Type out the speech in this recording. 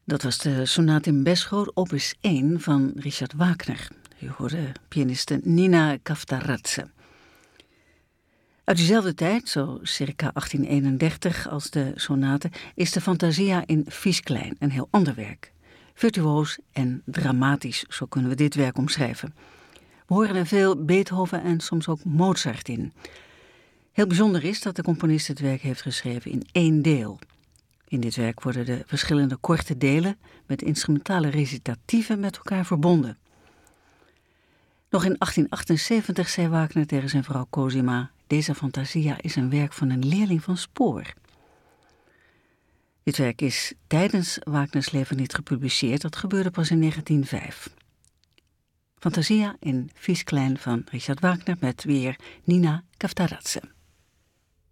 Dat was de sonate in Beschoor, opus 1 van Richard Wagner. U hoorde pianiste Nina Kaftaradze. Uit diezelfde tijd, zo circa 1831 als de sonate, is de Fantasia in Viesklein een heel ander werk. Virtuoos en dramatisch, zo kunnen we dit werk omschrijven. We horen er veel Beethoven en soms ook Mozart in. Heel bijzonder is dat de componist het werk heeft geschreven in 1 deel. In dit werk worden de verschillende korte delen met instrumentale recitatieven met elkaar verbonden. Nog in 1878 zei Wagner tegen zijn vrouw Cosima: deze Fantasia is een werk van een leerling van Spoor. Dit werk is tijdens Wagners leven niet gepubliceerd, dat gebeurde pas in 1905. Fantasia in Viesklein van Richard Wagner met weer Nina Kaftaradze.